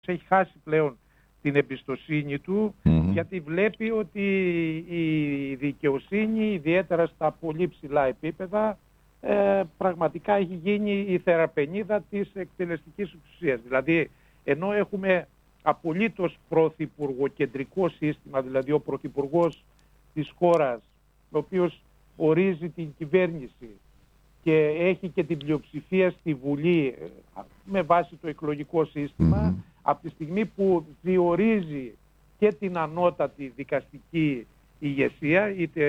έχει χάσει πλέον την εμπιστοσύνη του, γιατί βλέπει ότι η δικαιοσύνη, ιδιαίτερα στα πολύ ψηλά επίπεδα, πραγματικά έχει γίνει η θεραπενίδα της εκτελεστικής εξουσίας. Δηλαδή, ενώ έχουμε απολύτως πρωθυπουργοκεντρικό σύστημα, δηλαδή ο πρωθυπουργός της χώρας, ο οποίος ορίζει την κυβέρνηση και έχει και την πλειοψηφία στη Βουλή με βάση το εκλογικό σύστημα, από τη στιγμή που διορίζει και την ανώτατη δικαστική ηγεσία, είτε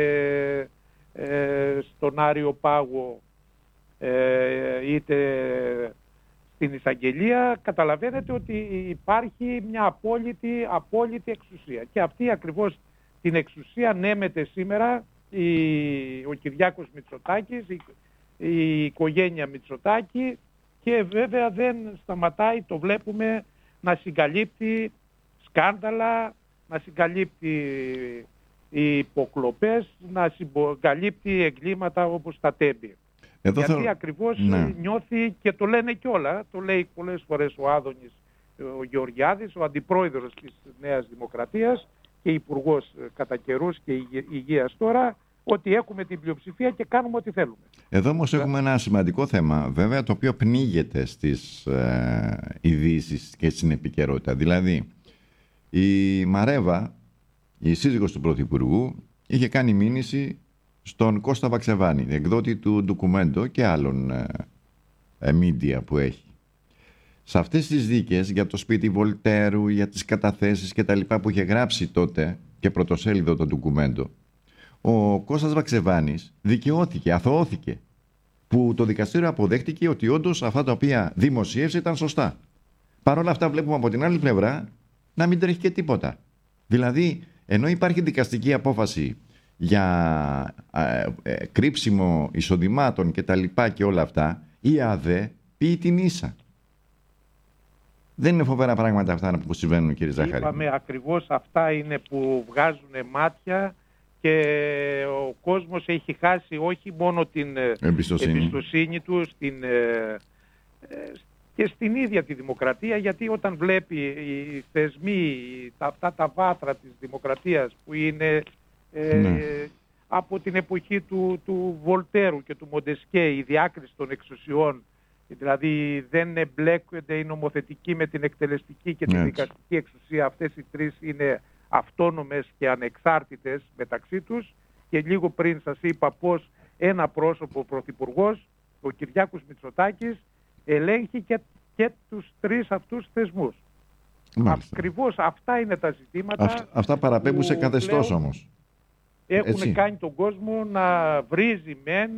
στον Άριο Πάγο είτε στην εισαγγελία, καταλαβαίνετε ότι υπάρχει μια απόλυτη εξουσία. Και αυτή ακριβώς την εξουσία ανέμεται σήμερα ο Κυριάκος Μητσοτάκης, η οικογένεια Μητσοτάκη, και βέβαια δεν σταματάει, το βλέπουμε, να συγκαλύπτει σκάνδαλα, να συγκαλύπτει υποκλοπές, να συγκαλύπτει εγκλήματα όπως τα τέμπη. Γιατί ακριβώς νιώθει, και το λένε κιόλα, το λέει πολλές φορές ο Άδωνης ο Γεωργιάδης, ο αντιπρόεδρος της Νέας Δημοκρατίας και υπουργός κατά καιρούς και υγείας τώρα, ότι έχουμε την πλειοψηφία και κάνουμε ό,τι θέλουμε. Εδώ όμως έχουμε ένα σημαντικό θέμα, βέβαια, το οποίο πνίγεται στις ειδήσεις και στην επικαιρότητα. Δηλαδή, η Μαρέβα, η σύζυγος του Πρωθυπουργού, είχε κάνει μήνυση στον Κώστα Βαξεβάνη, εκδότη του Ντοκουμέντο και άλλων media που έχει. Σε αυτές τις δίκες για το σπίτι Βολτέρου, για τις καταθέσεις και τα λοιπά που είχε γράψει τότε και πρωτοσέλιδο το Ντοκουμέντο, ο Κώστας Βαξεβάνης δικαιώθηκε, αθωώθηκε, που το δικαστήριο αποδέχτηκε ότι όντως αυτά τα οποία δημοσίευσε ήταν σωστά. Παρ' όλα αυτά βλέπουμε από την άλλη πλευρά να μην τρέχει και τίποτα. Δηλαδή, ενώ υπάρχει δικαστική απόφαση για κρύψιμο εισοδημάτων και τα λοιπά και όλα αυτά, η ΑΔΕ πει την ίσα. Δεν είναι φοβερά πράγματα αυτά που συμβαίνουν, κύριε Ζάχαρη? Είπαμε, ακριβώς αυτά είναι που βγάζουν μάτια και ο κόσμος έχει χάσει όχι μόνο την εμπιστοσύνη του και στην ίδια τη δημοκρατία, γιατί όταν βλέπει οι θεσμοί, αυτά τα βάθρα της δημοκρατίας που είναι από την εποχή του Βολτέρου και του Μοντεσκέ, η διάκριση των εξουσιών, δηλαδή δεν εμπλέκονται οι νομοθετικοί με την εκτελεστική και την δικαστική εξουσία, αυτές οι τρεις είναι αυτόνομες και ανεξάρτητες μεταξύ τους, και λίγο πριν σας είπα πως ένα πρόσωπο, ο Πρωθυπουργός, ο Κυριάκος Μητσοτάκης, ελέγχει και τους τρεις αυτούς θεσμούς. Ακριβώς αυτά είναι τα ζητήματα. Αυτά παραπέμπουν σε καθεστώς όμως. Έχουν κάνει τον κόσμο να βρίζει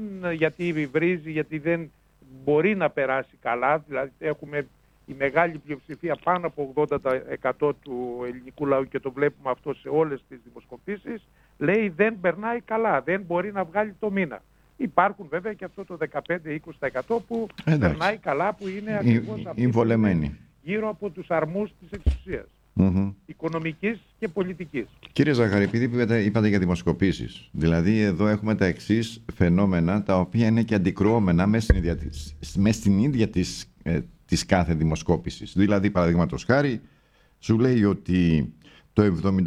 γιατί δεν μπορεί να περάσει καλά. Δηλαδή έχουμε η μεγάλη πλειοψηφία, πάνω από 80% του ελληνικού λαού, και το βλέπουμε αυτό σε όλες τις δημοσκοπήσεις, λέει δεν περνάει καλά, δεν μπορεί να βγάλει το μήνα. Υπάρχουν βέβαια και αυτό το 15-20% που περνάει καλά, που είναι ακριβώς γύρω από τους αρμούς της εξουσίας, οικονομικής και πολιτικής. Κύριε Ζαχαρή, επειδή είπατε για δημοσκοπήσεις, δηλαδή εδώ έχουμε τα εξής φαινόμενα, τα οποία είναι και αντικρουόμενα μέσα στην ίδια της κάθε δημοσκόπησης. Δηλαδή, παραδείγματος χάρη, σου λέει ότι το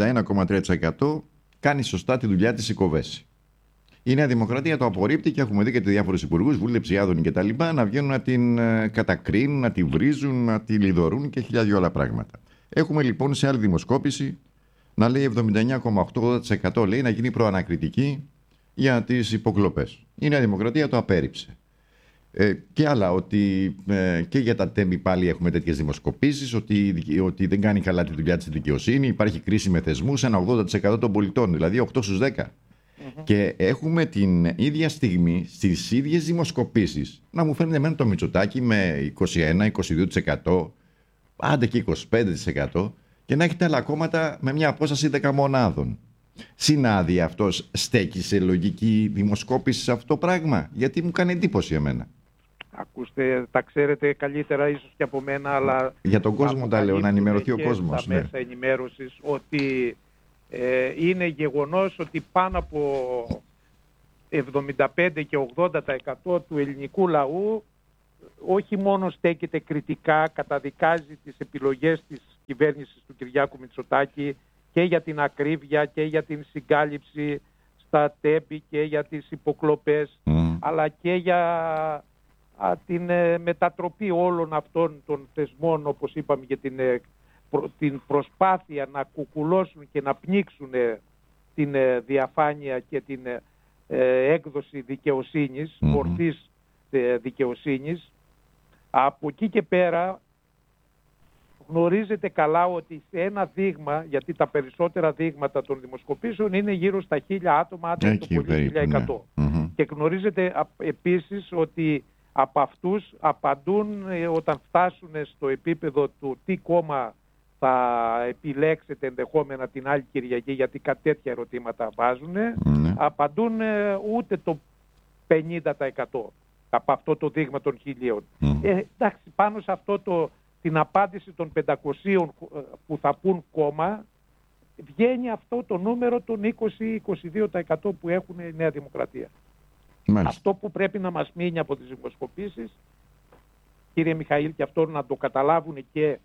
71,3% κάνει σωστά τη δουλειά της η Κοβέση. Η Νέα Δημοκρατία το απορρίπτει και έχουμε δει και διάφορους υπουργούς, Βούλεψη, Άδωνη και τα λοιπά, να βγαίνουν να την κατακρίνουν, να τη βρίζουν, να τη λιδωρούν και χιλιάδιο άλλα πράγματα. Έχουμε λοιπόν σε άλλη δημοσκόπηση να λέει 79,8% λέει να γίνει προανακριτική για τις υποκλοπές. Η Νέα Δημοκρατία το απέρριψε. Και άλλα, ότι και για τα τέμπη πάλι έχουμε τέτοιες δημοσκοπήσεις, ότι δεν κάνει καλά τη δουλειά της δικαιοσύνη, υπάρχει κρίση με θεσμούς, ένα 80% των πολιτών, δηλαδή 8 στους 10. Και έχουμε την ίδια στιγμή στις ίδιες δημοσκοπήσεις να μου φαίνεται εμένα το Μητσοτάκη με 21-22%, άντε και 25%, και να έχετε άλλα κόμματα με μια απόσταση 10 μονάδων. Συνάδει αυτός, στέκει σε λογική δημοσκόπηση σε αυτό το πράγμα? Γιατί μου κάνει εντύπωση εμένα. Ακούστε, τα ξέρετε καλύτερα ίσως και από μένα, αλλά για τον κόσμο τα λέω, να ενημερωθεί ο κόσμος. Στα μέσα ενημέρωσης, ότι είναι γεγονός ότι πάνω από 75 και 80% του ελληνικού λαού όχι μόνο στέκεται κριτικά, καταδικάζει τις επιλογές της κυβέρνησης του Κυριάκου Μητσοτάκη και για την ακρίβεια και για την συγκάλυψη στα τέπη και για τις υποκλοπές, αλλά και για την μετατροπή όλων αυτών των θεσμών, όπως είπαμε, για την προσπάθεια να κουκουλώσουν και να πνίξουν την διαφάνεια και την έκδοση δικαιοσύνης, μορφής δικαιοσύνης. Από εκεί και πέρα γνωρίζετε καλά ότι σε ένα δείγμα, γιατί τα περισσότερα δείγματα των δημοσκοπήσεων είναι γύρω στα 1.000 άτομα, το πολύ 1.100. Και γνωρίζετε επίσης ότι από αυτούς απαντούν όταν φτάσουν στο επίπεδο του τι κόμμα θα επιλέξετε ενδεχόμενα την άλλη Κυριακή, γιατί κάτι τέτοια ερωτήματα βάζουν, απαντούν ούτε το 50% από αυτό το δείγμα των 1.000. Εντάξει, πάνω σε αυτό την απάντηση των 500 που θα πούν κόμμα, βγαίνει αυτό το νούμερο των 20-22% που έχουν η Νέα Δημοκρατία. Μάλιστα. Αυτό που πρέπει να μας μείνει από τις δημοσκοπήσεις, κύριε Μιχαήλ, και αυτό να το καταλάβουν και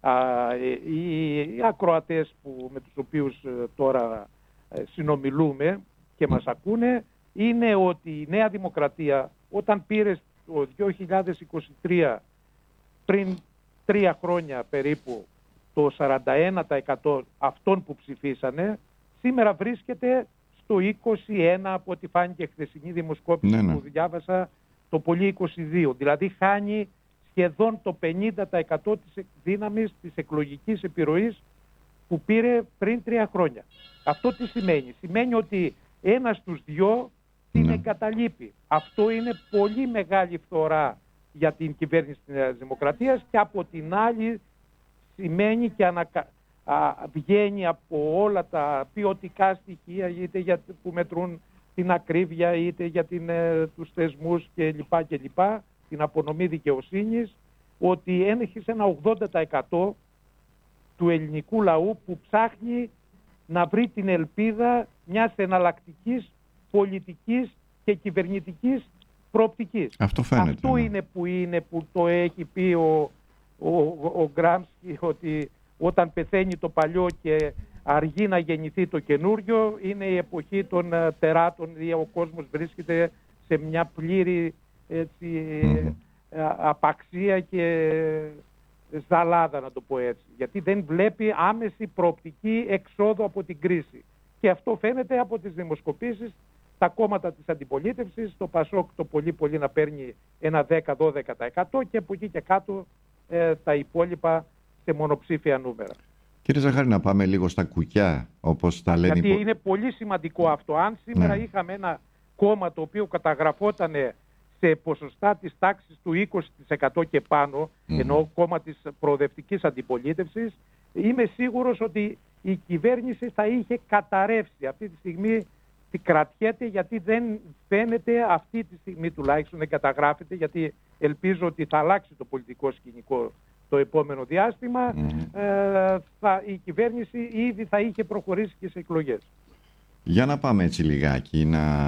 οι ακροατές με τους οποίους τώρα συνομιλούμε και μας ακούνε, είναι ότι η Νέα Δημοκρατία όταν πήρε το 2023, πριν 3 χρόνια περίπου, το 41% αυτών που ψηφίσανε, σήμερα βρίσκεται στο 21% από ό,τι φάνηκε χθεσινή δημοσκόπηση που διάβασα, το πολύ 22%. Δηλαδή χάνει σχεδόν το 50% της δύναμης της εκλογικής επιρροής που πήρε πριν 3 χρόνια. Αυτό τι σημαίνει? Σημαίνει ότι ένας στους δυο την εγκαταλείπει. Αυτό είναι πολύ μεγάλη φθορά για την κυβέρνηση της Νέας Δημοκρατίας, και από την άλλη σημαίνει και βγαίνει από όλα τα ποιοτικά στοιχεία, είτε που μετρούν την ακρίβεια, είτε για τους θεσμούς κλπ, την απονομή δικαιοσύνης, ότι έχει ένα 80% του ελληνικού λαού που ψάχνει να βρει την ελπίδα μιας εναλλακτικής πολιτικής και κυβερνητικής προοπτικής. Αυτό φαίνεται. Αυτό είναι που το έχει πει ο Γκράμσκι, ότι όταν πεθαίνει το παλιό και αργεί να γεννηθεί το καινούριο, είναι η εποχή των τεράτων, ο κόσμος βρίσκεται σε μια πλήρη απαξία και ζαλάδα, να το πω έτσι, γιατί δεν βλέπει άμεση προοπτική εξόδου από την κρίση. Και αυτό φαίνεται από τις δημοσκοπήσεις. Τα κόμματα της αντιπολίτευσης, το Πασόκ το πολύ να παίρνει ένα 10-12%, και από εκεί και κάτω τα υπόλοιπα σε μονοψήφια νούμερα. Κύριε Ζαχάρη, να πάμε λίγο στα κουκιά, όπως τα λένε. Γιατί είναι πολύ σημαντικό αυτό. Αν σήμερα είχαμε ένα κόμμα το οποίο καταγραφόταν σε ποσοστά της τάξης του 20% και πάνω, ενώ κόμμα της προοδευτικής αντιπολίτευσης, είμαι σίγουρος ότι η κυβέρνηση θα είχε καταρρεύσει. Αυτή τη στιγμή κρατιέται, γιατί δεν φαίνεται αυτή τη στιγμή, τουλάχιστον δεν καταγράφεται, γιατί ελπίζω ότι θα αλλάξει το πολιτικό σκηνικό το επόμενο διάστημα, η κυβέρνηση ήδη θα είχε προχωρήσει και σε εκλογές. Για να πάμε έτσι λιγάκι,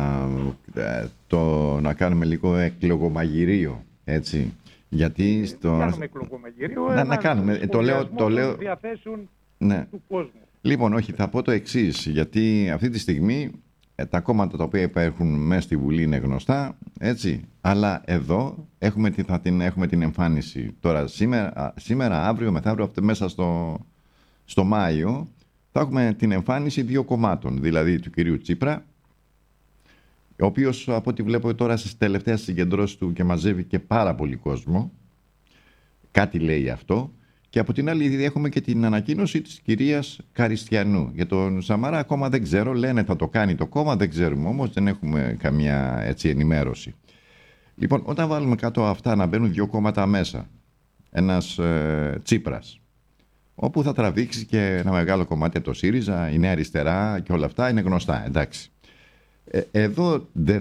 να κάνουμε λίγο εκλογομαγειρίο, έτσι. Γιατί κάνουμε εκλογομαγειρίο, να κάνουμε, το λέω διαθέσεων του κόσμου. Λοιπόν, όχι, θα πω το εξής, γιατί αυτή τη στιγμή τα κόμματα τα οποία υπάρχουν μέσα στη Βουλή είναι γνωστά, έτσι, αλλά εδώ έχουμε την εμφάνιση τώρα σήμερα, αύριο, μεθαύριο, μέσα στο Μάιο, θα έχουμε την εμφάνιση 2 κομμάτων, δηλαδή του κυρίου Τσίπρα, ο οποίος από ό,τι βλέπω τώρα στις τελευταίες συγκεντρώσεις του και μαζεύει και πάρα πολύ κόσμο, κάτι λέει αυτό. Και από την άλλη έχουμε και την ανακοίνωση της κυρίας Καριστιανού. Για τον Σαμαρά ακόμα δεν ξέρω, λένε θα το κάνει το κόμμα, δεν ξέρουμε όμως, δεν έχουμε καμιά ενημέρωση. Λοιπόν, όταν βάλουμε κάτω αυτά να μπαίνουν 2 κόμματα μέσα, ένας Τσίπρας, όπου θα τραβήξει και ένα μεγάλο κομμάτι το ΣΥΡΙΖΑ, η Νέα Αριστερά και όλα αυτά είναι γνωστά, εντάξει. Εδώ δεν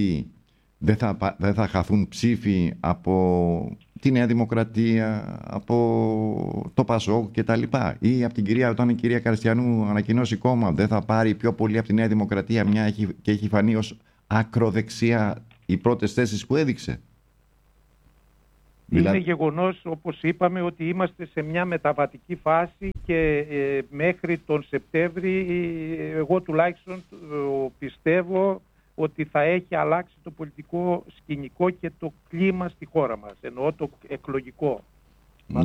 θα χαθούν ψήφοι από τη Νέα Δημοκρατία, από το Πασόκ και τα λοιπά, ή από την κυρία, όταν η κυρία Καριστιανού ανακοινώσει κόμμα, δεν θα πάρει πιο πολύ από τη Νέα Δημοκρατία, μια και έχει φανεί ως ακροδεξιά οι πρώτες θέσεις που έδειξε? Είναι γεγονός, όπως είπαμε, ότι είμαστε σε μια μεταβατική φάση και μέχρι τον Σεπτέμβρη εγώ τουλάχιστον πιστεύω ότι θα έχει αλλάξει το πολιτικό σκηνικό και το κλίμα στη χώρα μας, εννοώ το εκλογικό. Ναι. Με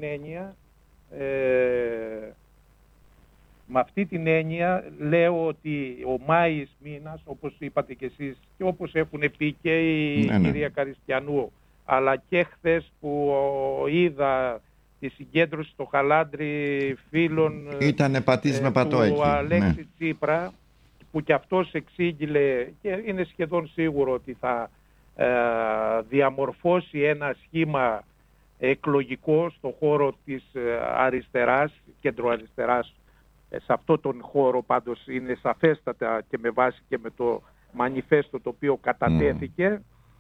αυτή την έννοια λέω ότι ο Μάης μήνας, όπως είπατε και εσείς και όπως έχουν πει και η κυρία Καριστιανού, αλλά και χθες που είδα τη συγκέντρωση στο Χαλάντρι φίλων του Αλέξη Τσίπρα, που και αυτός εξήγηλε και είναι σχεδόν σίγουρο ότι θα διαμορφώσει ένα σχήμα εκλογικό στο χώρο της αριστεράς, κεντροαριστεράς. Σε αυτό τον χώρο πάντως είναι σαφέστατα και με βάση και με το μανιφέστο το οποίο κατατέθηκε.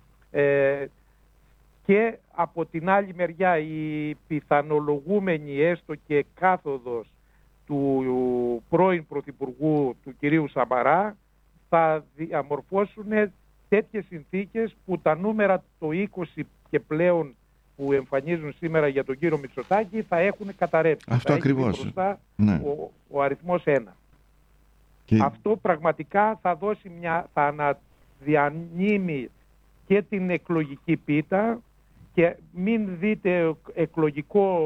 Και από την άλλη μεριά η πιθανολογούμενη έστω και κάθοδος του πρώην Πρωθυπουργού του κυρίου Σαμαρά θα διαμορφώσουν τέτοιες συνθήκες που τα νούμερα το 20 και πλέον που εμφανίζουν σήμερα για τον κύριο Μητσοτάκη θα έχουν καταρρεύσει. Αυτό ακριβώς. Μπροστά ο αριθμός 1. Και... αυτό πραγματικά θα δώσει θα αναδιανύμει και την εκλογική πίτα και μην δείτε εκλογικό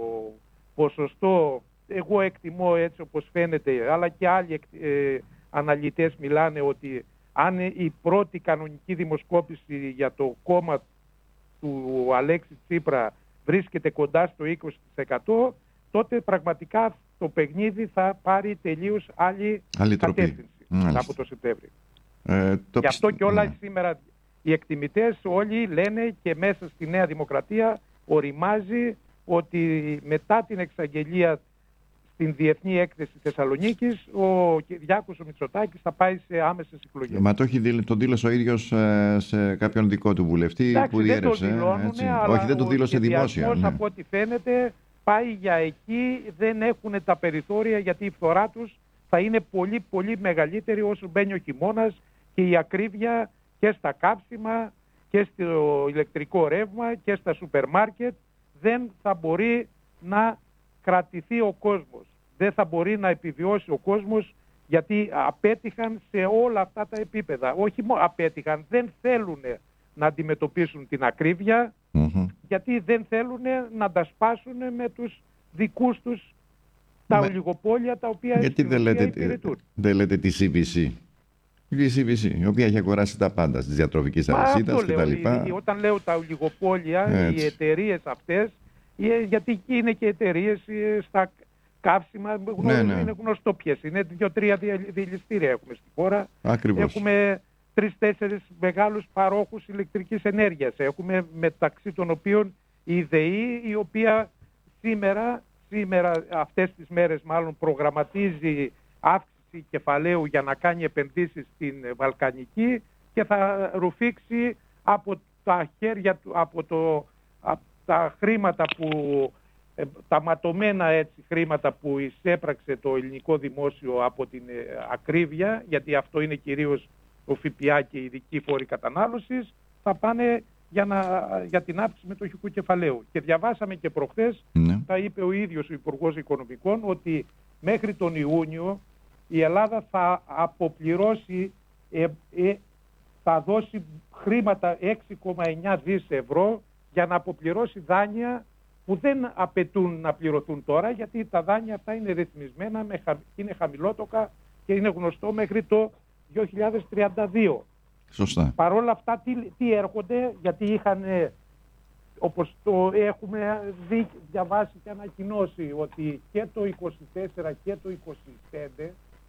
ποσοστό, εγώ εκτιμώ έτσι όπως φαίνεται, αλλά και άλλοι αναλυτές μιλάνε ότι αν η πρώτη κανονική δημοσκόπηση για το κόμμα του Αλέξη Τσίπρα βρίσκεται κοντά στο 20%, τότε πραγματικά το παιχνίδι θα πάρει τελείως άλλη κατεύθυνση από το Σεπτέμβριο. Γι' αυτό και όλα σήμερα οι εκτιμητές όλοι λένε και μέσα στη Νέα Δημοκρατία οριμάζει ότι μετά την εξαγγελία στην Διεθνή Έκθεση Θεσσαλονίκης ο Κυριάκος ο Μητσοτάκης θα πάει σε άμεσες εκλογές. Μα το δήλωσε ο ίδιος σε κάποιον δικό του βουλευτή. Εντάξει, που διέρευσε. Δεν το δηλώνουνε, αλλά όχι, δεν το δήλωσε δημόσια. Ναι. Από ό,τι φαίνεται πάει για εκεί, δεν έχουν τα περιθώρια γιατί η φθορά τους θα είναι πολύ πολύ μεγαλύτερη όσο μπαίνει ο χειμώνας και η ακρίβεια και στα κάψιμα και στο ηλεκτρικό ρεύμα και στα σούπερ μάρκετ δεν θα μπορεί να κρατηθεί ο κόσμος. Δεν θα μπορεί να επιβιώσει ο κόσμος γιατί απέτυχαν σε όλα αυτά τα επίπεδα. Όχι μόνο απέτυχαν, δεν θέλουν να αντιμετωπίσουν την ακρίβεια γιατί δεν θέλουν να τα σπάσουν με τους δικούς τους τα ολιγοπόλια τα οποία γιατί δεν λέτε τη CVC. Η CVC, η οποία έχει αγοράσει τα πάντα της διατροφικής αλυσίδας κτλ. Όταν λέω τα ολιγοπόλια, οι εταιρείες αυτές, γιατί είναι και εταιρείες στα καύσιμα, είναι γνωστό ποιες είναι, 2-3 διελιστήρια έχουμε στη χώρα. Ακριβώς. Έχουμε 3-4 μεγάλους παρόχους ηλεκτρικής ενέργειας. Έχουμε μεταξύ των οποίων η ΔΕΗ, η οποία σήμερα αυτές τις μέρες μάλλον προγραμματίζει αύξηση κεφαλαίου για να κάνει επενδύσεις στην Βαλκανική και θα ρουφήξει από τα χέρια του, από τα χρήματα που, τα ματωμένα έτσι χρήματα που εισέπραξε το ελληνικό δημόσιο από την ακρίβεια, γιατί αυτό είναι κυρίως το ΦΠΑ και οι ειδικοί φόροι κατανάλωσης, θα πάνε για την αύξηση μετοχικού κεφαλαίου. Και διαβάσαμε και προχθές, τα είπε ο ίδιος ο Υπουργός Οικονομικών, ότι μέχρι τον Ιούνιο η Ελλάδα θα αποπληρώσει, θα δώσει χρήματα 6,9 δις ευρώ για να αποπληρώσει δάνεια που δεν απαιτούν να πληρωθούν τώρα, γιατί τα δάνεια αυτά είναι ρυθμισμένα, είναι χαμηλότοκα και είναι γνωστό μέχρι το 2032. Σωστά. Παρ' όλα αυτά τι έρχονται, γιατί είχαν, όπως το έχουμε διαβάσει και ανακοινώσει, ότι και το 24 και το 25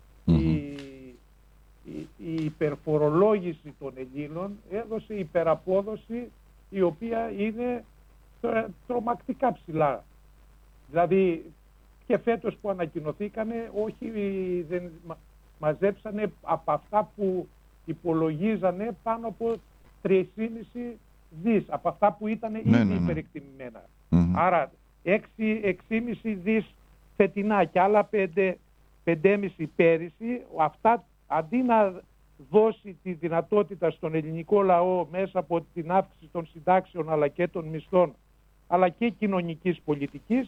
η υπερφορολόγηση των Ελλήνων έδωσε υπεραπόδοση η οποία είναι τρομακτικά ψηλά. Δηλαδή και φέτος που ανακοινωθήκανε, όχι δεν μαζέψανε από αυτά που υπολογίζανε πάνω από 3,5 δις, από αυτά που ήταν ήδη υπερεκτιμημένα. Άρα 6,5 δις φετινά και άλλα 5,5 πέρυσι, αυτά αντί να δώσει τη δυνατότητα στον ελληνικό λαό μέσα από την αύξηση των συντάξεων αλλά και των μισθών αλλά και κοινωνικής πολιτικής.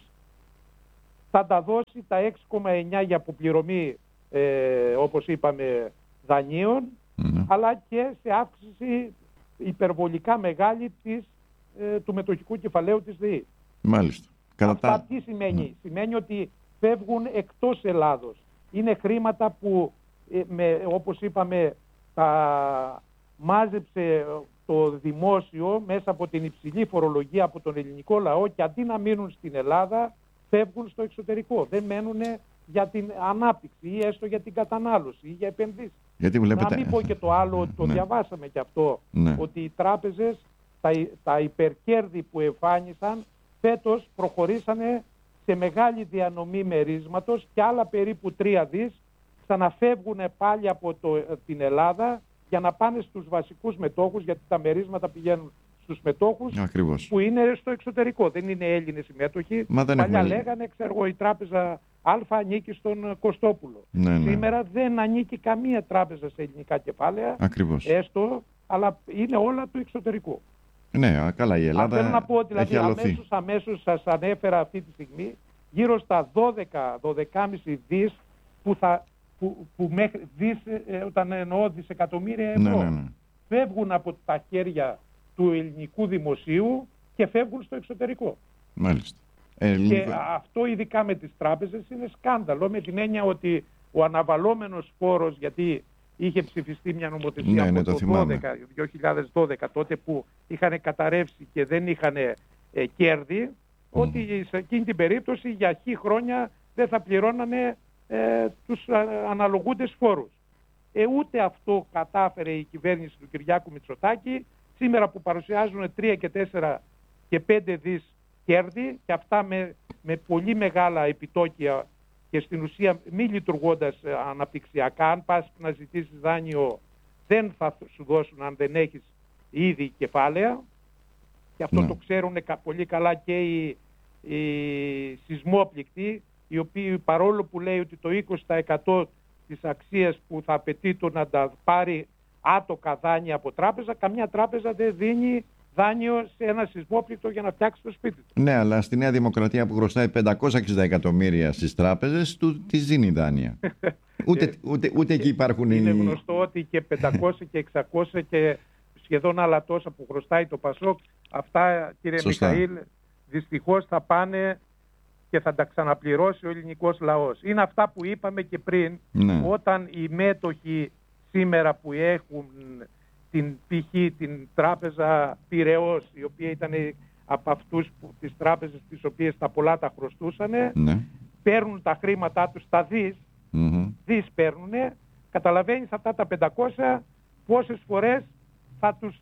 Θα τα δώσει τα 6,9 για αποπληρωμή, όπως είπαμε, δανείων, αλλά και σε αύξηση υπερβολικά μεγάλη του μετοχικού κεφαλαίου της ΔΕΗ. Μάλιστα. Αυτά τι σημαίνει? Σημαίνει ότι φεύγουν εκτός Ελλάδος. Είναι χρήματα που, όπως είπαμε, τα μάζεψε το δημόσιο μέσα από την υψηλή φορολογία από τον ελληνικό λαό και αντί να μείνουν στην Ελλάδα, φεύγουν στο εξωτερικό. Δεν μένουν για την ανάπτυξη ή έστω για την κατανάλωση ή για επενδύσεις. Γιατί βλέπετε... Να μην πω και το άλλο, το διαβάσαμε και αυτό, ότι οι τράπεζες, τα υπερκέρδη που εμφάνισαν, φέτος προχωρήσανε σε μεγάλη διανομή μερίσματος και άλλα περίπου 3 δις ξαναφεύγουν πάλι από την Ελλάδα για να πάνε στους βασικούς μετόχους, γιατί τα μερίσματα πηγαίνουν στους μετόχους που είναι στο εξωτερικό. Δεν είναι Έλληνες οι μέτοχοι. Παλιά λέγανε, η τράπεζα Α ανήκει στον Κωστόπουλο. Σήμερα δεν ανήκει καμία τράπεζα σε ελληνικά κεφάλαια. Έστω, αλλά είναι όλα του εξωτερικού. Ναι, καλά, η Ελλάδα θέλω να πω, δηλαδή, αμέσως σας ανέφερα αυτή τη στιγμή γύρω στα 12,5 δις που μέχρι δις, όταν εννοώ δισεκατομμύρια ευρώ, φεύγουν από τα χέρια του ελληνικού δημοσίου και φεύγουν στο εξωτερικό. Μάλιστα. Και αυτό ειδικά με τις τράπεζες είναι σκάνδαλο, με την έννοια ότι ο αναβαλόμενος φόρος, γιατί είχε ψηφιστεί μια νομοθεσία από το 2012, τότε που είχαν καταρρεύσει και δεν είχαν κέρδη, ότι σε εκείνη την περίπτωση για χι χρόνια δεν θα πληρώνανε τους αναλογούντες φόρους. Ούτε αυτό κατάφερε η κυβέρνηση του Κυριάκου Μητσοτάκη, σήμερα που παρουσιάζουν 3 και 4 και 5 δις κέρδη, και αυτά με πολύ μεγάλα επιτόκια και στην ουσία μη λειτουργώντας αναπτυξιακά. Αν πας να ζητήσεις δάνειο δεν θα σου δώσουν αν δεν έχεις ήδη κεφάλαια, και αυτό το ξέρουν πολύ καλά και οι σεισμόπληκτοι, οι οποίοι παρόλο που λέει ότι το 20% της αξίας που θα απαιτεί το να τα πάρει άτοκα δάνεια από τράπεζα, καμιά τράπεζα δεν δίνει δάνειο σε ένα σεισμόπληκτο για να φτιάξει το σπίτι του. Ναι, αλλά στη Νέα Δημοκρατία που χρωστάει 560 εκατομμύρια στις τράπεζες, τη δίνει δάνεια. Ούτε εκεί υπάρχουν... Είναι γνωστό ότι και 500 και 600 και σχεδόν άλλα τόσα που χρωστάει το Πασόκ, αυτά, κύριε Μιχαήλ, δυστυχώς θα πάνε και θα τα ξαναπληρώσει ο ελληνικός λαός. Είναι αυτά που είπαμε και πριν, όταν οι μέτοχοι σήμερα που έχουν την τράπεζα Πειραιώς, η οποία ήταν από αυτούς τις τράπεζες τις οποίες τα πολλά τα χρωστούσαν, παίρνουν τα χρήματά τους στα δις παίρνουν, καταλαβαίνεις αυτά τα 500 πόσες φορές θα τους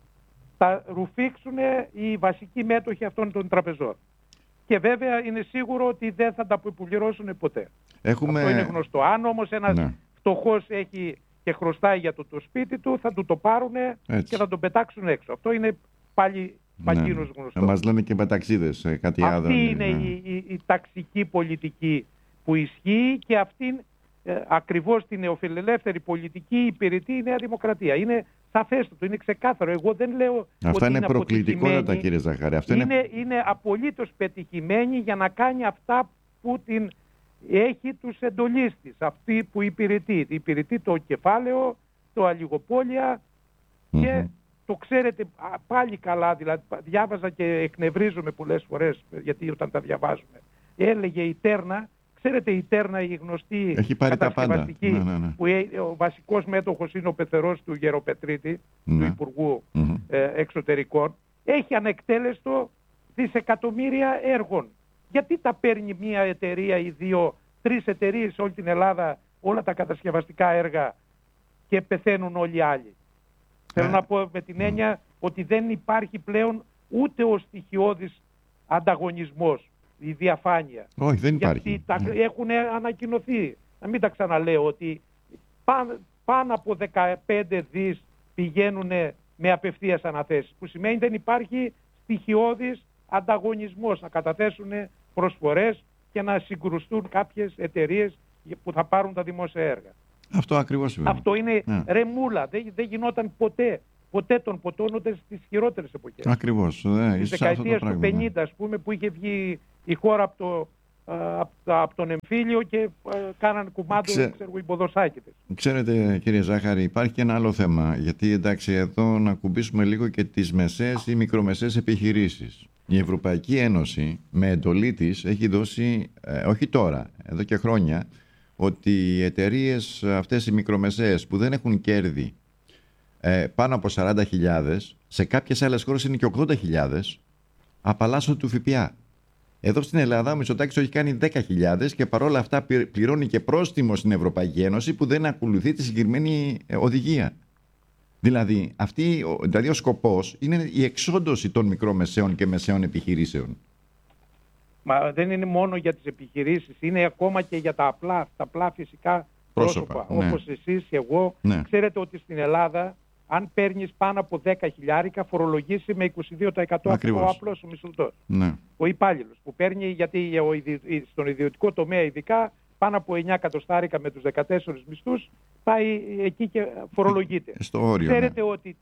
τα ρουφήξουν οι βασικοί μέτοχοι αυτών των τραπεζών. Και βέβαια είναι σίγουρο ότι δεν θα τα αποπληρώσουν ποτέ. Αυτό είναι γνωστό. Αν όμως ένας φτωχός έχει και χρωστάει για το σπίτι του, θα του το πάρουν και θα τον πετάξουν έξω. Αυτό είναι πάλι παγκίνος γνωστό. Μας λένε και μεταξίδες κάτι άλλο. Αυτή είναι η ταξική πολιτική που ισχύει, και αυτήν ακριβώς την νεοφιλελεύθερη πολιτική υπηρετεί η Νέα Δημοκρατία. Είναι σαφέστατο, είναι ξεκάθαρο. Εγώ δεν λέω αυτά ότι είναι προκλητικότατα, κύριε Ζαχαρή. Είναι απολύτως πετυχημένη για να κάνει αυτά που την έχει τους εντολείς της, αυτή που υπηρετεί. Υπηρετεί το κεφάλαιο, το αλιγοπόλια και το ξέρετε πάλι καλά, δηλαδή διάβαζα και εκνευρίζομαι πολλές φορές, γιατί όταν τα διαβάζουμε. Έλεγε η Τέρνα, ξέρετε η Τέρνα, η γνωστή κατασκευαστική, που ο βασικός μέτοχος είναι ο πεθερός του Γεροπετρίτη, του Υπουργού Εξωτερικών, έχει ανεκτέλεστο δισεκατομμύρια έργων. Γιατί τα παίρνει μια εταιρεία ή 2-3 εταιρείες σε όλη την Ελλάδα όλα τα κατασκευαστικά έργα και πεθαίνουν όλοι οι άλλοι? Θέλω να πω με την έννοια ότι δεν υπάρχει πλέον ούτε ο στοιχειώδης ανταγωνισμός, η διαφάνεια. Όχι, δεν υπάρχει. Γιατί έχουν ανακοινωθεί, να μην τα ξαναλέω, ότι πάνω από 15 δις πηγαίνουν με απευθείας αναθέσεις, που σημαίνει δεν υπάρχει στοιχειώδης ανταγωνισμός, να καταθέσουν προσφορές και να συγκρουστούν κάποιες εταιρείες που θα πάρουν τα δημόσια έργα. Αυτό ακριβώς είναι. Αυτό είναι ρεμούλα, δεν γινόταν ποτέ. ποτέ τον ποτών ούτε στις χειρότερες εποχές. Ακριβώς. Στις δεκαετίες του 50, ας πούμε, που είχε βγει η χώρα από τον εμφύλιο και κάναν κουμάντο οι ποδοσάκητες. Ξέρετε, κύριε Ζάχαρη, υπάρχει και ένα άλλο θέμα. Γιατί εντάξει, εδώ να κουμπίσουμε λίγο και τις μεσαίες ή μικρομεσαίες επιχειρήσεις. Η Ευρωπαϊκή Ένωση με εντολή της έχει δώσει, όχι τώρα, εδώ και χρόνια, ότι οι εταιρείες αυτές οι μικρομεσαίες που δεν έχουν κέρδη πάνω από 40.000, σε κάποιες άλλες χώρες είναι και 80.000, απαλλάσσονται του ΦΠΑ. Εδώ στην Ελλάδα ο Μητσοτάκης έχει κάνει 10.000 και παρόλα αυτά πληρώνει και πρόστιμο στην Ευρωπαϊκή Ένωση που δεν ακολουθεί τη συγκεκριμένη οδηγία. Δηλαδή ο σκοπός είναι η εξόντωση των μικρομεσαίων και μεσαίων επιχειρήσεων. Μα δεν είναι μόνο για τις επιχειρήσεις, είναι ακόμα και για τα απλά φυσικά πρόσωπα. Ναι. Όπως εσείς και εγώ. Ναι. Ξέρετε ότι στην Ελλάδα, αν παίρνεις πάνω από 10.000, φορολογήσει με 22% ο απλός ο μισθωτός. Ναι. Ο υπάλληλος που παίρνει, γιατί στον ιδιωτικό τομέα ειδικά, πάνω από 9 εκατοστάρικα με τους 14 μισθούς, πάει εκεί και φορολογείται. Στο όριο, ξέρετε ναι. ότι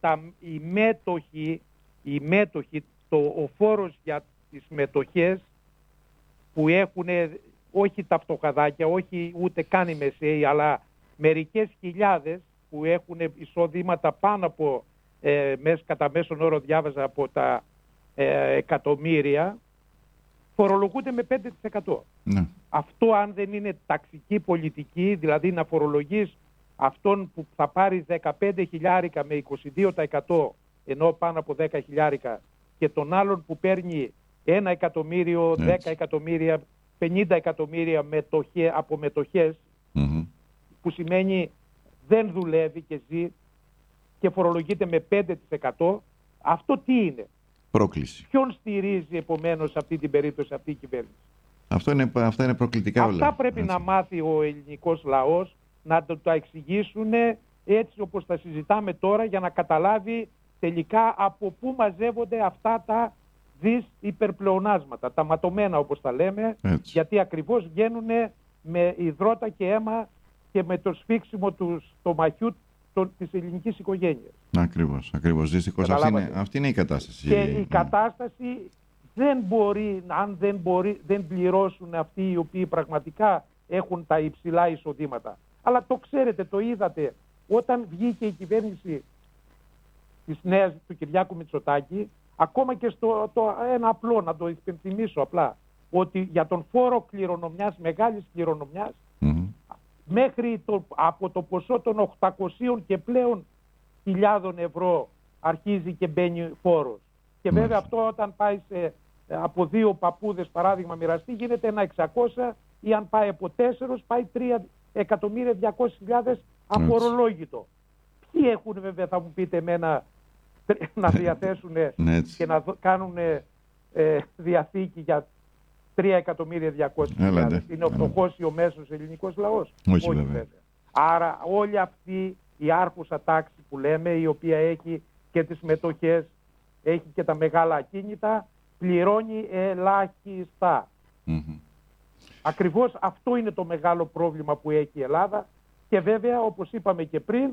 οι μέτοχοι, ο φόρος για τις μετοχές που έχουν όχι τα φτωχαδάκια, όχι ούτε καν οι μεσαίοι, αλλά μερικές χιλιάδες που έχουν εισοδήματα πάνω από, κατά μέσον όρο διάβαζα από τα εκατομμύρια, φορολογούνται με 5%. Ναι. Αυτό αν δεν είναι ταξική πολιτική, δηλαδή να φορολογείς αυτόν που θα πάρει 15.000 με 22% ενώ πάνω από 10.000 και τον άλλον που παίρνει 1 εκατομμύριο, 10 εκατομμύρια, 50 εκατομμύρια από μετοχές, που σημαίνει δεν δουλεύει και ζει και φορολογείται με 5%, αυτό τι είναι? Πρόκληση. Ποιον στηρίζει επομένως σε αυτή την περίπτωση αυτή η κυβέρνηση? Αυτά είναι προκλητικά όλα. Αυτά πρέπει να μάθει ο ελληνικός λαός, να το εξηγήσουν έτσι όπως τα συζητάμε τώρα, για να καταλάβει τελικά από πού μαζεύονται αυτά τα υπερπλεονάσματα, τα ματωμένα όπως τα λέμε, έτσι. Γιατί ακριβώς βγαίνουν με υδρότα και αίμα και με το σφίξιμο του στομαχιού της ελληνικής οικογένειας. Ακριβώς. Δυστυχώς αυτή είναι η κατάσταση. Και η κατάσταση δεν μπορεί, αν δεν πληρώσουν αυτοί οι οποίοι πραγματικά έχουν τα υψηλά εισοδήματα. Αλλά το ξέρετε, το είδατε, όταν βγήκε η κυβέρνηση της νέας του Κυριάκου Μητσοτάκη, ακόμα και ένα απλό, να το υπενθυμίσω απλά, ότι για τον φόρο κληρονομιάς, μεγάλης κληρονομιάς, μέχρι από το ποσό των 800 και πλέον χιλιάδων ευρώ αρχίζει και μπαίνει φόρος. Και βέβαια αυτό όταν πάει από 2 παππούδες παράδειγμα μοιραστεί, γίνεται ένα 600, ή αν πάει από 4 πάει 3.200.000 αφορολόγητο. Ποιοι έχουν, βέβαια θα μου πείτε εμένα, να διαθέσουν και να κάνουν διαθήκη για 3.200.000. Είναι ο φτωχός ή ο μέσος ελληνικός λαός? Όχι βέβαια. Άρα όλη αυτή η άρχουσα τάξη που λέμε, η οποία έχει και τις μετοχές, έχει και τα μεγάλα ακίνητα, πληρώνει ελάχιστα. Ακριβώς αυτό είναι το μεγάλο πρόβλημα που έχει η Ελλάδα, και βέβαια όπως είπαμε και πριν,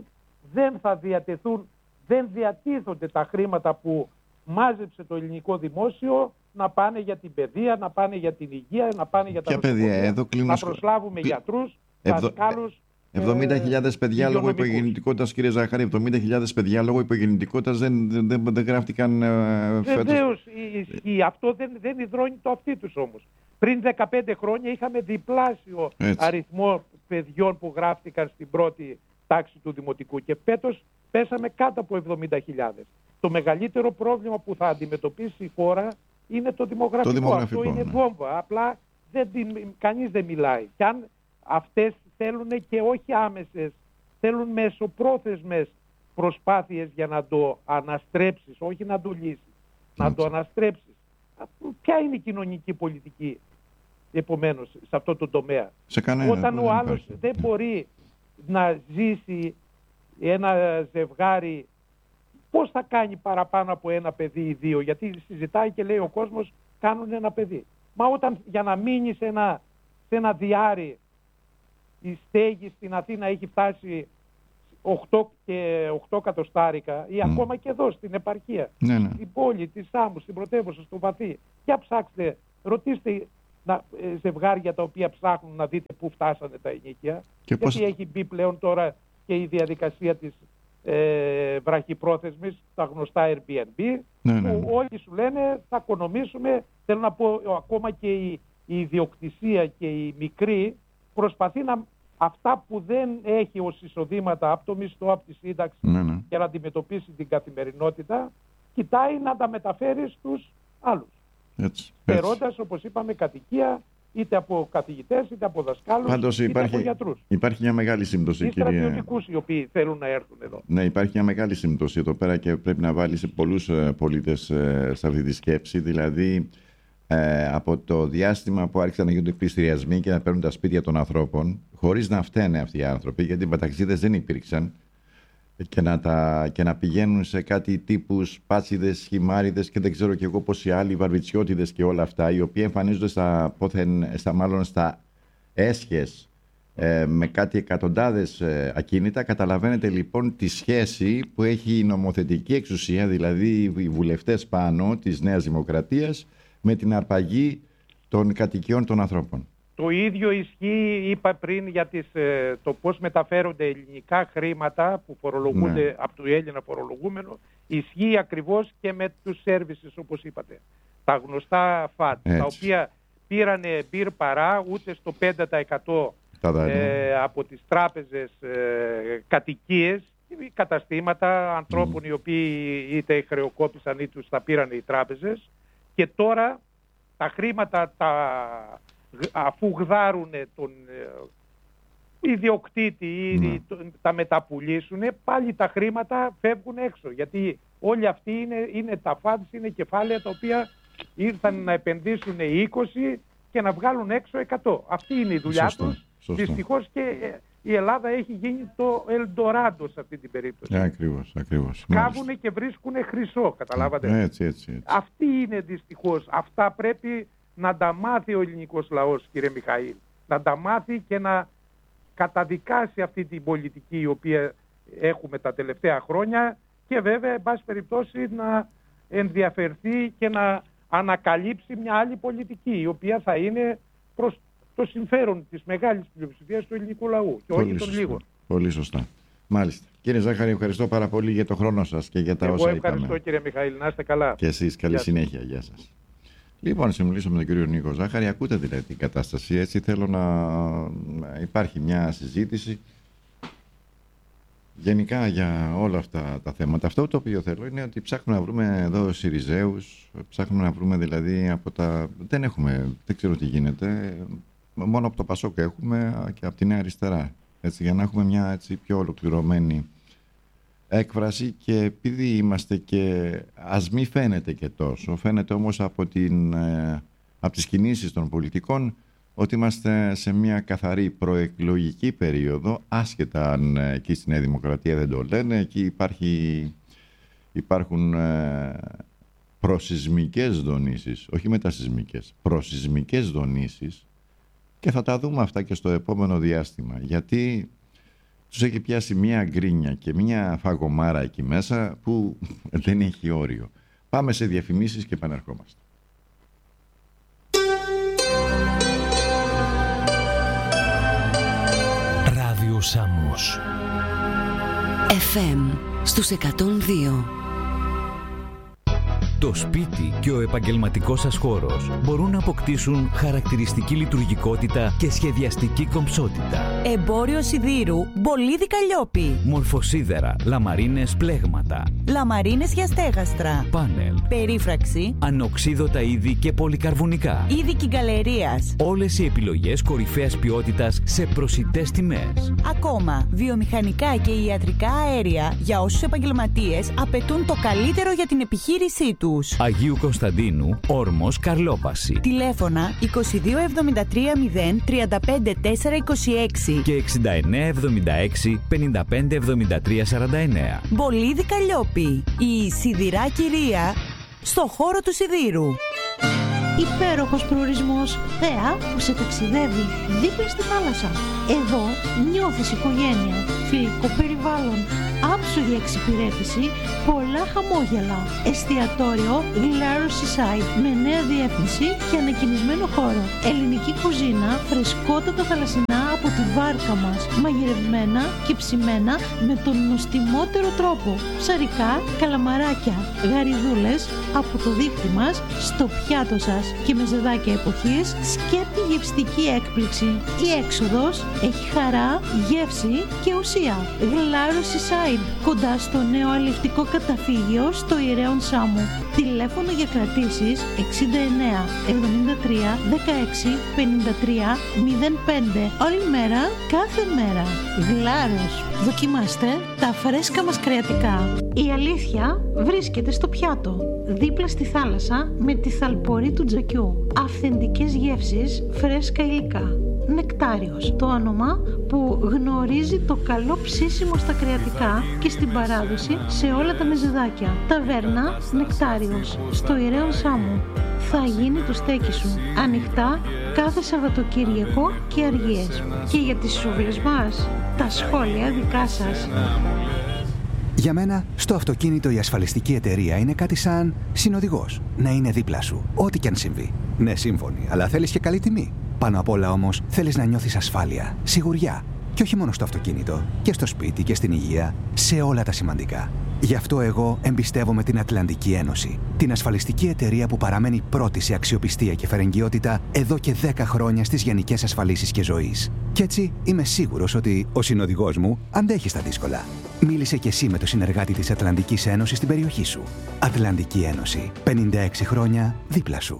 δεν διατίθονται τα χρήματα που μάζεψε το ελληνικό δημόσιο να πάνε για την παιδεία, να πάνε για την υγεία, να πάνε για τα νοσοκομεία, να προσλάβουμε γιατρούς, δασκάλους. 70.000 παιδιά λόγω υπογεννητικότητας, κύριε Ζαχαρή, 70.000 παιδιά λόγω υπογεννητικότητας δεν γράφτηκαν φέτος. Βεβαίως ισχύει. Αυτό δεν υδρώνει το αυτί τους όμως. Πριν 15 χρόνια είχαμε διπλάσιο αριθμό παιδιών που γράφτηκαν στην πρώτη τάξη του δημοτικού και φέτος πέσαμε κάτω από 70.000. Το μεγαλύτερο πρόβλημα που θα αντιμετωπίσει η χώρα είναι το δημογραφικό. Αυτό είναι βόμβα. Απλά κανείς δεν μιλάει. Και αν αυτές θέλουν και όχι άμεσες, θέλουν μεσοπρόθεσμες προσπάθειες για να το αναστρέψεις, όχι να το λύσεις, να το αναστρέψεις. Ποια είναι η κοινωνική πολιτική επομένως σε αυτό το τομέα? Όταν ο άλλος δεν μπορεί να ζήσει ένα ζευγάρι, πώς θα κάνει παραπάνω από ένα παιδί ή 2? Γιατί συζητάει και λέει ο κόσμος κάνουν ένα παιδί. Μα όταν για να μείνει σε ένα διάρρη, η στέγη στην Αθήνα έχει φτάσει 8 κατοστάρικα ή ακόμα και εδώ στην επαρχία, στην πόλη, τη Σάμου, στην πρωτεύουσα, στο Βαθύ. Για ψάξτε, ρωτήστε ζευγάρια τα οποία ψάχνουν να δείτε πού φτάσανε τα ενοίκια. Γιατί έχει μπει πλέον τώρα και η διαδικασία της βραχυπρόθεσμης, τα γνωστά Airbnb, που όλοι σου λένε θα οικονομήσουμε. Θέλω να πω, ακόμα και η ιδιοκτησία και η μικρή προσπαθεί αυτά που δεν έχει ως εισοδήματα από το μισθό, από τη σύνταξη για να αντιμετωπίσει την καθημερινότητα, κοιτάει να τα μεταφέρει στους άλλους. Στερώντας, όπως είπαμε, κατοικία είτε από καθηγητές, είτε από δασκάλους, είτε από γιατρούς. Υπάρχει μια μεγάλη σύμπτωση, ή στρατιωτικούς οι οποίοι θέλουν να έρθουν εδώ. Ναι, υπάρχει μια μεγάλη σύμπτωση εδώ πέρα και πρέπει να βάλει σε πολλούς πολίτες σε αυτή τη σκέψη. Δηλαδή, από το διάστημα που άρχισαν να γίνονται πληστηριασμοί και να παίρνουν τα σπίτια των ανθρώπων, χωρίς να φταίνε αυτοί οι άνθρωποι, γιατί οι παταξίδες δεν υπήρξαν, και να πηγαίνουν σε κάτι τύπους πάτσιδες, χυμάριδες και δεν ξέρω και εγώ πόσοι άλλοι, βαρβιτσιώτιδες και όλα αυτά, οι οποίοι εμφανίζονται στα έσχες με κάτι εκατοντάδες ακίνητα. Καταλαβαίνετε λοιπόν τη σχέση που έχει η νομοθετική εξουσία, δηλαδή οι βουλευτές πάνω της Νέας Δημοκρατίας, με την αρπαγή των κατοικιών των ανθρώπων. Το ίδιο ισχύει, είπα πριν, για το πώς μεταφέρονται ελληνικά χρήματα που φορολογούνται από το Έλληνα φορολογούμενο. Ισχύει ακριβώς και με τους services, όπως είπατε. Τα γνωστά FAT, τα οποία πήρανε μπυρ παρά ούτε στο 5% από τις τράπεζες κατοικίες, καταστήματα ανθρώπων οι οποίοι είτε χρεοκόπησαν ή τους τα πήραν οι τράπεζες, και τώρα τα χρήματα αφού γδάρουν τον ιδιοκτήτη ή τα μεταπουλήσουν, πάλι τα χρήματα φεύγουν έξω. Γιατί όλοι αυτοί είναι τα funds, είναι κεφάλαια τα οποία ήρθαν να επενδύσουν 20 και να βγάλουν έξω 100. Αυτή είναι η δουλειά τους. Δυστυχώς και η Ελλάδα έχει γίνει το Ελντοράντο σε αυτή την περίπτωση. Ακριβώς. Κάβουνε και βρίσκουνε χρυσό, καταλάβατε. Έτσι. Αυτή είναι δυστυχώς. Αυτά πρέπει να τα μάθει ο ελληνικός λαός, κύριε Μιχαήλ. Να τα μάθει και να καταδικάσει αυτή την πολιτική η οποία έχουμε τα τελευταία χρόνια και βέβαια, εν πάση περιπτώσει, να ενδιαφερθεί και να ανακαλύψει μια άλλη πολιτική, η οποία θα είναι προς το συμφέρον της μεγάλης πλειοψηφίας του ελληνικού λαού και όχι των λίγων. Πολύ σωστά. Μάλιστα. Κύριε Ζάχαρη, ευχαριστώ πάρα πολύ για το χρόνο σας και για τα όσα είπαμε. Εγώ ευχαριστώ, κύριε Μιχαήλ. Να είστε καλά. Και εσείς, καλή συνέχεια. Γεια σας. Λοιπόν, συμμιλήσω με τον κύριο Νίκο Ζάχαρη. Ακούτε δηλαδή την κατάσταση, έτσι θέλω να υπάρχει μια συζήτηση γενικά για όλα αυτά τα θέματα. Αυτό το οποίο θέλω είναι ότι ψάχνουμε να βρούμε εδώ Συριζέους, ψάχνουμε να βρούμε δηλαδή από τα... Δεν ξέρω τι γίνεται, μόνο από το Πασόκ έχουμε και από τη Νέα Αριστερά, έτσι, για να έχουμε μια έτσι πιο ολοκληρωμένη έκφραση. Και επειδή είμαστε και, ας μη φαίνεται και τόσο, φαίνεται όμως από τις κινήσεις των πολιτικών ότι είμαστε σε μια καθαρή προεκλογική περίοδο, άσχετα αν εκεί στη Νέα Δημοκρατία δεν το λένε. Εκεί υπάρχουν προσυσμικές δονήσεις, όχι μετασυσμικές, προσυσμικές δονήσεις, και θα τα δούμε αυτά και στο επόμενο διάστημα, γιατί τους έχει πιάσει μια γκρίνια και μια φαγωμάρα εκεί μέσα που δεν έχει όριο. Πάμε σε διαφημίσεις και επανερχόμαστε. Ράδιο Σάμος FM στους 102. Το σπίτι και ο επαγγελματικός σας χώρος μπορούν να αποκτήσουν χαρακτηριστική λειτουργικότητα και σχεδιαστική κομψότητα. Εμπόριο σιδήρου Μπολίδι Καλλιόπη. Μορφοσίδερα, λαμαρίνες πλέγματα, λαμαρίνες για στέγαστρα, πάνελ, περίφραξη, ανοξίδωτα είδη και πολυκαρβουνικά, είδη κυγκαλερίας. Όλες οι επιλογές κορυφαίας ποιότητας σε προσιτές τιμές. Ακόμα, βιομηχανικά και ιατρικά αέρια για όσους επαγγελματίες απαιτούν το καλύτερο για την επιχείρησή του. Αγίου Κωνσταντίνου, Όρμος, Καρλόπαση. Τηλέφωνα 2273 0 35 426 και 6976 55 73 49. Μπολίδι Καλλιόπη, η σιδηρά κυρία στο χώρο του σιδήρου. Υπέροχος προορισμός, θέα που σε ταξιδεύει δίπλα στη θάλασσα. Εδώ νιώθεις οικογένεια. φιλικό περιβάλλον, άψογη εξυπηρέτηση, πολλά χαμόγελα. Εστιατόριο Glarus Seaside με νέα διεύθυνση και ανακοινισμένο χώρο. Ελληνική κουζίνα, φρεσκότατα θαλασσινά από τη βάρκα μας, μαγειρευμένα και ψημένα με τον νοστιμότερο τρόπο. Ψαρικά, καλαμαράκια, γαριδούλες από το δίχτυ μας στο πιάτο σας και με ζεδάκια εποχής, σκέτη γευστική έκπληξη. Η έξοδος έχει χαρά, γεύση και ουσία. Glarus Seaside, κοντά στο νέο αλευτικό καταφύγιο στο Ιερέον Σάμου. Τηλέφωνο για κρατήσεις 69 73 16 53 05. Όλη μέρα, κάθε μέρα. Γλάρος. Δοκιμάστε τα φρέσκα μας κρεατικά. Η αλήθεια βρίσκεται στο πιάτο, δίπλα στη θάλασσα με τη θαλπορή του Τζακιού. Αυθεντικές γεύσεις, φρέσκα υλικά. Νεκτάριος, το όνομα που γνωρίζει το καλό ψήσιμο στα κρεατικά και στην παράδοση σε όλα τα μεζεδάκια. Ταβέρνα Νεκτάριος, στο Ιερέον Σάμου. Θα γίνει το στέκι σου. Ανοιχτά κάθε Σαββατοκύριακο και αργίες. Και για τις σούβλες μας, τα σχόλια δικά σας. Για μένα, στο αυτοκίνητο η ασφαλιστική εταιρεία είναι κάτι σαν συνοδηγός. Να είναι δίπλα σου, ό,τι και αν συμβεί. Ναι, σύμφωνοι, αλλά θέλεις και καλή τιμή. Πάνω απ' όλα όμως, θέλεις να νιώθεις ασφάλεια, σιγουριά. Και όχι μόνο στο αυτοκίνητο, και στο σπίτι και στην υγεία, σε όλα τα σημαντικά. Γι' αυτό εγώ εμπιστεύομαι την Ατλαντική Ένωση, την ασφαλιστική εταιρεία που παραμένει πρώτη σε αξιοπιστία και φερεγγιότητα εδώ και 10 χρόνια στις γενικές ασφαλίσεις και ζωής. Κι έτσι είμαι σίγουρος ότι ο συνοδηγός μου αντέχει στα δύσκολα. Μίλησε κι εσύ με το συνεργάτη της Ατλαντικής Ένωσης στην περιοχή σου. Ατλαντική Ένωση. 56 χρόνια δίπλα σου.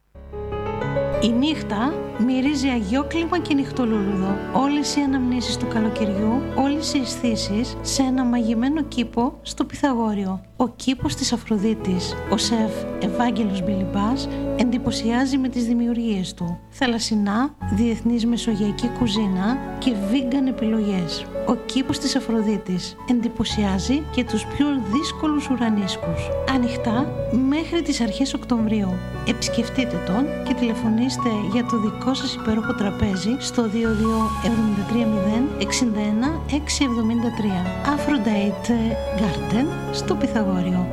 Η νύχτα μυρίζει αγιόκλιμα και νυχτολούλουδο. Όλες οι αναμνήσεις του καλοκαιριού, όλες οι αισθήσεις σε ένα μαγεμένο κήπο στο Πυθαγόριο. Ο κήπος της Αφροδίτης. Ο σεφ Ευάγγελος Μπιλιμπάς εντυπωσιάζει με τις δημιουργίες του. Θαλασσινά, διεθνής μεσογειακή κουζίνα και vegan επιλογές. Ο κήπος της Αφροδίτης εντυπωσιάζει και τους πιο δύσκολους ουρανίσκους. Ανοιχτά μέχρι τις αρχές Οκτωβρίου. Επισκεφτείτε τον και τηλεφωνήστε για το δικό σας υπέροχο τραπέζι στο 22 730 61 673. Aphrodite Garden στο Πυθαγόριο.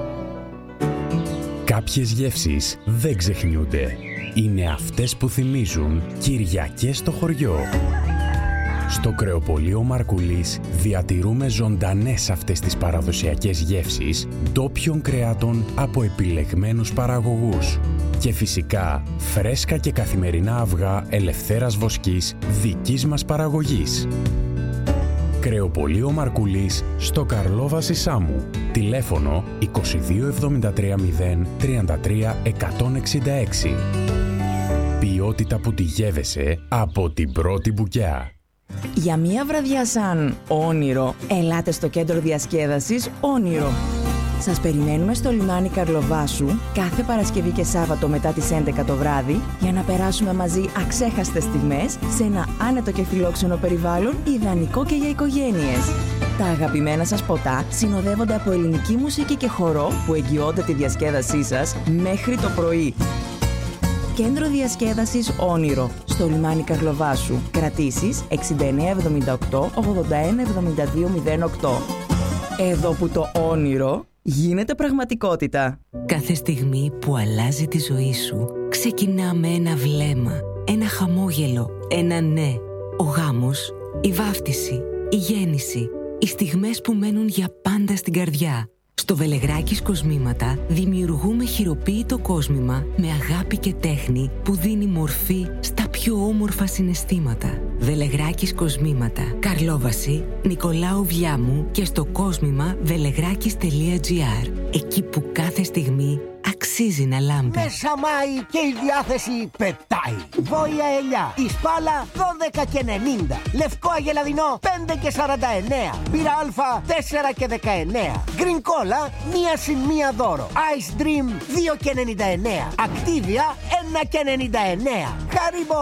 Κάποιες γεύσεις δεν ξεχνιούνται. Είναι αυτές που θυμίζουν Κυριακές στο χωριό. Στο κρεοπωλείο Μαρκουλής διατηρούμε ζωντανές αυτές τις παραδοσιακές γεύσεις ντόπιων κρεάτων από επιλεγμένους παραγωγούς. Και φυσικά φρέσκα και καθημερινά αυγά ελευθέρας βοσκής δικής μας παραγωγής. Κρεοπωλείο Μαρκουλής στο Καρλόβαση Σάμου. Τηλέφωνο 22 73 0 33 166. Ποιότητα που τη γεύεσαι από την πρώτη μπουκιά. Για μία βραδιά σαν όνειρο, ελάτε στο κέντρο διασκέδασης Όνειρο. Σας περιμένουμε στο λιμάνι Καρλοβάσου κάθε Παρασκευή και Σάββατο μετά τις 11 το βράδυ για να περάσουμε μαζί αξέχαστες στιγμές σε ένα άνετο και φιλόξενο περιβάλλον ιδανικό και για οικογένειες. Τα αγαπημένα σας ποτά συνοδεύονται από ελληνική μουσική και χορό που εγγυώνται τη διασκέδασή σας μέχρι το πρωί. Κέντρο διασκέδασης Όνειρο, στο λιμάνι Καρλοβάσου. Κρατήσεις 6978 81 72 08. Εδώ που το όνειρο γίνεται πραγματικότητα. Κάθε στιγμή που αλλάζει τη ζωή σου, ξεκινά με ένα βλέμμα, ένα χαμόγελο, ένα ναι. Ο γάμος, η βάφτιση, η γέννηση, οι στιγμές που μένουν για πάντα στην καρδιά. Στο Βελεγράκης Κοσμήματα δημιουργούμε χειροποίητο κόσμημα με αγάπη και τέχνη που δίνει μορφή στα πιο όμορφα συναισθήματα. Βελεγράκης Κοσμήματα, Καρλόβαση, Νικολάου Βιάμου και στο κόσμημα vellegrakis.gr. Εκεί που κάθε στιγμή αξίζει να λάμπει. Μέσα Μάη και η διάθεση πετάει. Βόια ελιά, η σπάλα 12 και 90. Λευκό αγελαδινό 5 και 49. Μπύρα αλφα 4 και 19. Green Cola 1 συν 1 δώρο. Ice Dream 2 και 99. Activia 1 και 99. Haribo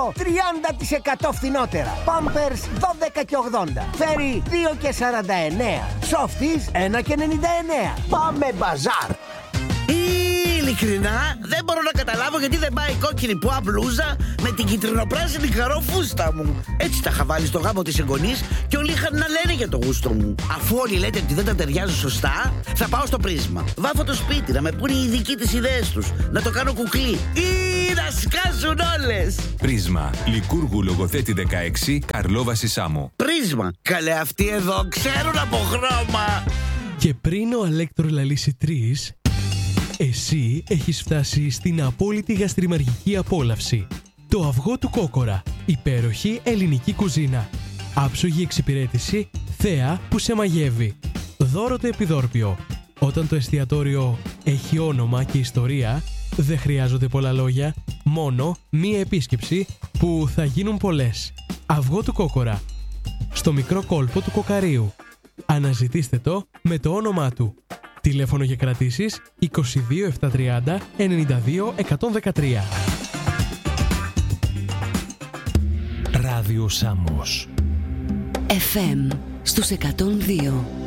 30% φθηνότερα. Pampers 12 και 80. Fairy 2 και 49. Softies 1 και 99. Πάμε μπαζάρ. Ειλικρινά δεν μπορώ να καταλάβω γιατί δεν πάει η κόκκινη πουά μπλούζα με την κυτρινοπράσινη καρόφουστα μου. Έτσι τα είχα βάλει στο γάμο της εγγονής και όλοι είχαν να λένε για το γούστο μου. Αφού όλοι λέτε ότι δεν τα ταιριάζουν σωστά, θα πάω στο Πρίσμα. Βάφω το σπίτι να με πούνε οι ειδικοί τις ιδέες τους. Να το κάνω κουκλί ή να σκάσουν όλες. Πρίσμα. Λικούργου Λογοθέτη 16, Καρλόβαση Σάμο. Πρίσμα. Καλέ, αυτοί εδώ ξέρουν από χρώμα. Και πριν ο Αλέκτρο λαλήσει 3, εσύ έχεις φτάσει στην απόλυτη γαστριμαργική απόλαυση. Το αυγό του Κόκορα. Υπέροχη ελληνική κουζίνα. Άψογη εξυπηρέτηση, θέα που σε μαγεύει. Δώρο το επιδόρπιο. Όταν το εστιατόριο έχει όνομα και ιστορία, δεν χρειάζονται πολλά λόγια, μόνο μία επίσκεψη που θα γίνουν πολλές. Αυγό του Κόκορα. Στο μικρό κόλπο του Κοκαρίου. Αναζητήστε το με το όνομά του. Τηλέφωνο για κρατήσεις 22 730 92 113. Ράδιο Σάμος. FM στους 102.